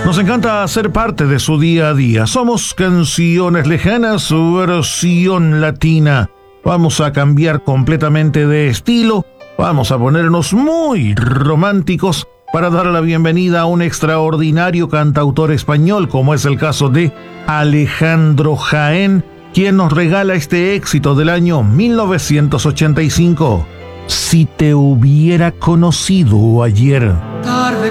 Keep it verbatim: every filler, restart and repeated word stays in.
Nos encanta ser parte de su día a día. Somos Canciones Lejanas, su versión latina. Vamos a cambiar completamente de estilo. Vamos a ponernos muy románticos para dar la bienvenida a un extraordinario cantautor español, como es el caso de Alejandro Jaén, quien nos regala este éxito del año mil novecientos ochenta y cinco. Si te hubiera conocido ayer.